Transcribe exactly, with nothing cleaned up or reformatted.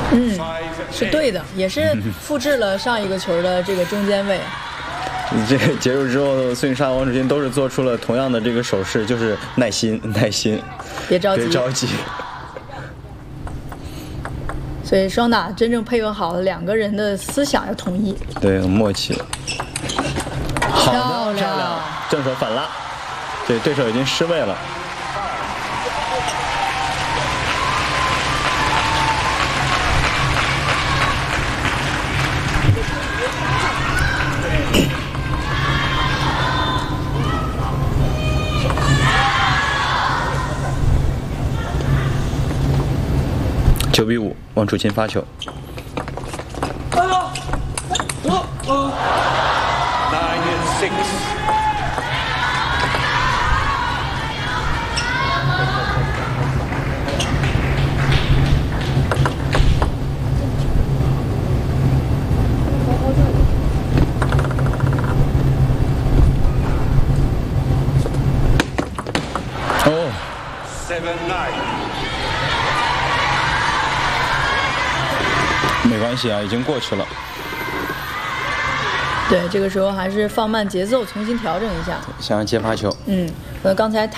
嗯，是对的，也是复制了上一个球的这个中间位。 这个结束之后，孙颖莎、王楚钦都是做出了同样的这个手势，就是耐心，耐心， 别着急， 别着急。 所以双打真正配合好了，两个人的思想要统一， 对，有默契。好的， 漂亮， 漂亮，正手反拉，对，对手已经失位了。九比五，王楚钦发球。哦。没关系啊，已经过去了。 对，这个时候还是放慢节奏，重新调整一下。 想要接发球。 嗯，呃，刚才。